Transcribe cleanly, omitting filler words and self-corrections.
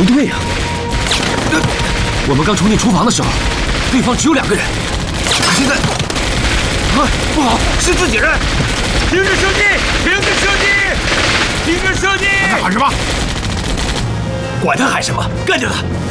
不对呀，我们刚冲进厨房的时候，对方只有2个人，现在不好，是自己人！停止射击！停止射击！停止射击！ 还在喊什么？ 管他喊什么，干着他！